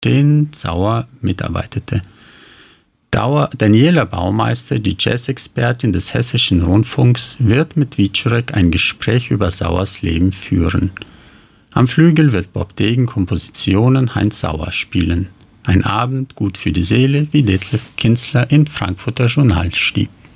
denen Sauer mitarbeitete. Daniela Baumeister, die Jazzexpertin des Hessischen Rundfunks, wird mit Wieczorek ein Gespräch über Sauers Leben führen. Am Flügel wird Bob Degen Kompositionen Heinz Sauer spielen. Ein Abend gut für die Seele, wie Detlef Kinsler im Frankfurter Journal schrieb.